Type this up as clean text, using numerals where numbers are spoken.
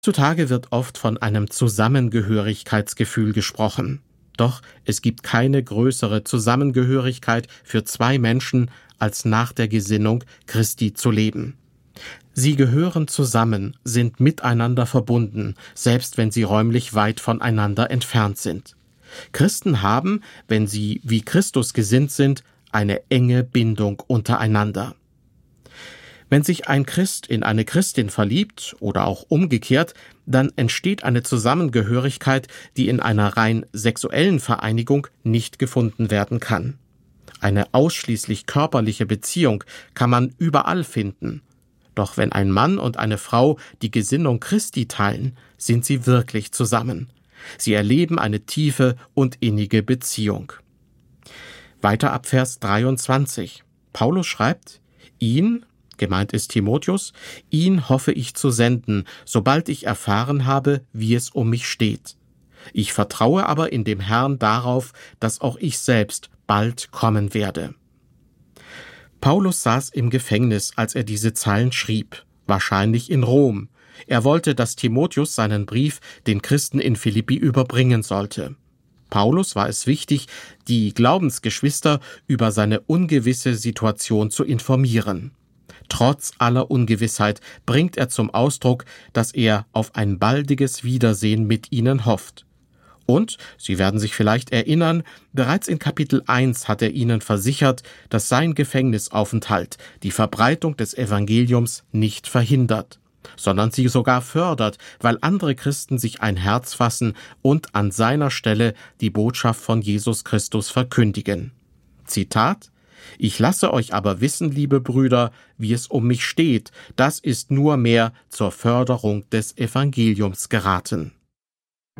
Zutage wird oft von einem Zusammengehörigkeitsgefühl gesprochen. Doch es gibt keine größere Zusammengehörigkeit für zwei Menschen, als nach der Gesinnung Christi zu leben. Sie gehören zusammen, sind miteinander verbunden, selbst wenn sie räumlich weit voneinander entfernt sind. Christen haben, wenn sie wie Christus gesinnt sind, eine enge Bindung untereinander. Wenn sich ein Christ in eine Christin verliebt oder auch umgekehrt, dann entsteht eine Zusammengehörigkeit, die in einer rein sexuellen Vereinigung nicht gefunden werden kann. Eine ausschließlich körperliche Beziehung kann man überall finden. Doch wenn ein Mann und eine Frau die Gesinnung Christi teilen, sind sie wirklich zusammen. Sie erleben eine tiefe und innige Beziehung. Weiter ab Vers 23. Paulus schreibt: Ihn, gemeint ist Timotheus, ihn hoffe ich zu senden, sobald ich erfahren habe, wie es um mich steht. Ich vertraue aber in dem Herrn darauf, dass auch ich selbst bald kommen werde. Paulus saß im Gefängnis, als er diese Zeilen schrieb, wahrscheinlich in Rom. Er wollte, dass Timotheus seinen Brief den Christen in Philippi überbringen sollte. Paulus war es wichtig, die Glaubensgeschwister über seine ungewisse Situation zu informieren. Trotz aller Ungewissheit bringt er zum Ausdruck, dass er auf ein baldiges Wiedersehen mit ihnen hofft. Und, Sie werden sich vielleicht erinnern, bereits in Kapitel 1 hat er ihnen versichert, dass sein Gefängnisaufenthalt die Verbreitung des Evangeliums nicht verhindert, sondern sie sogar fördert, weil andere Christen sich ein Herz fassen und an seiner Stelle die Botschaft von Jesus Christus verkündigen. Zitat: Ich lasse euch aber wissen, liebe Brüder, wie es um mich steht, das ist nur mehr zur Förderung des Evangeliums geraten.